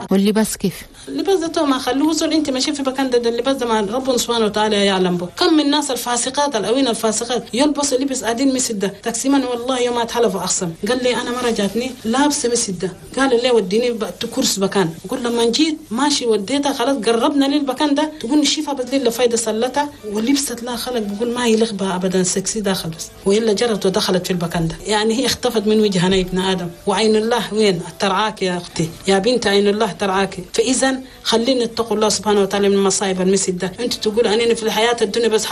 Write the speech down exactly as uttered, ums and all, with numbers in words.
واللباس كيف؟ اللباس ده تو ما خلوه زول انت ماشي في مكان ده, ده اللباس ده ما ربنا سبحانه وتعالى يعلم به. كم من الناس الفاسقات الاوين الفاسقات يلبسوا لبس قاعدين مسد ده تقسيما. والله يوم اتحلفوا اقسم قال لي انا مره جاتني لابسه مسد ده، قال لي وديني كورس بكان. وكل لما جيت ماشي وديتها خلاص قربنا للمكان ده تقول الشفا بدل له فايده سلتها ولبست لا خلق بقول ما يليق بها ابدا سكسي داخل بس، والا جرت ودخلت في المكان ده. يعني هي اختفت من وجهنا يا ابن ادم. وعين الله وين ترعاك يا اختي يا بنت، عين الله ترعاك. فاذا خلينا نتقوا الله سبحانه وتعالى من مصايب المسجد ده. انت تقول انني في الحياه الدنيا بس